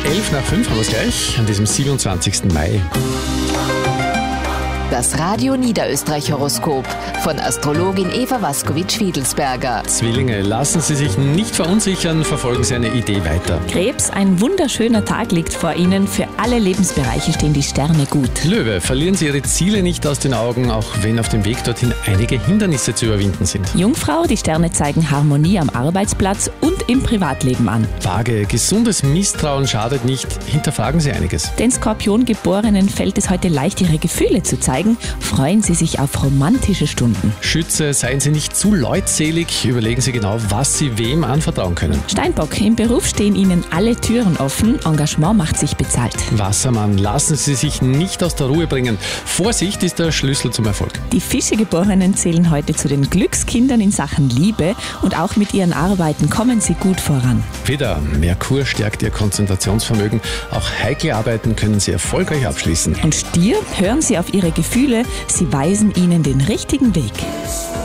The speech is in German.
11:05 haben wir es gleich, an diesem 27. Mai. Das Radio Niederösterreich-Horoskop von Astrologin Eva Waskowitsch-Fiedelsberger. Zwillinge, lassen Sie sich nicht verunsichern, verfolgen Sie eine Idee weiter. Krebs, ein wunderschöner Tag liegt vor Ihnen. Für alle Lebensbereiche stehen die Sterne gut. Löwe, verlieren Sie Ihre Ziele nicht aus den Augen, auch wenn auf dem Weg dorthin einige Hindernisse zu überwinden sind. Jungfrau, die Sterne zeigen Harmonie am Arbeitsplatz und im Privatleben an. Waage, gesundes Misstrauen schadet nicht, hinterfragen Sie einiges. Den Skorpiongeborenen fällt es heute leicht, ihre Gefühle zu zeigen. Freuen Sie sich auf romantische Stunden. Schütze, seien Sie nicht zu leutselig, überlegen Sie genau, was Sie wem anvertrauen können. Steinbock, im Beruf stehen Ihnen alle Türen offen. Engagement macht sich bezahlt. Wassermann, lassen Sie sich nicht aus der Ruhe bringen. Vorsicht ist der Schlüssel zum Erfolg. Die Fischegeborenen zählen heute zu den Glückskindern in Sachen Liebe und auch mit ihren Arbeiten kommen sie gut voran. Widder, Merkur stärkt Ihr Konzentrationsvermögen. Auch heikle Arbeiten können Sie erfolgreich abschließen. Und Stier, hören Sie auf Ihre Gefühle, sie weisen Ihnen den richtigen Weg.